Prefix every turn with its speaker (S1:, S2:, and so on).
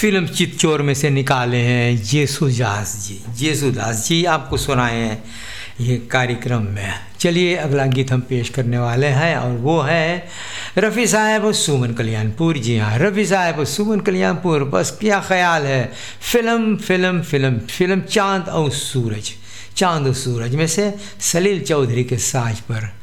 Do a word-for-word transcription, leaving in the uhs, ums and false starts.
S1: Film Chitchor में से निकाले हैं येसुदास जी। येसुदास जी आपको सुनाए हैं ये कार्यक्रम में। चलिए अगला गीत हम पेश करने वाले हैं और वो है रफ़ी साहब और सुमन कल्याणपुर। जी हाँ, रफ़ी साहब और सुमन कल्याणपुर। बस क्या ख्याल है, फिल्म फिल्म फिल्म फिल्म चांद और सूरज, चांद और सूरज में से सलील चौधरी के साज पर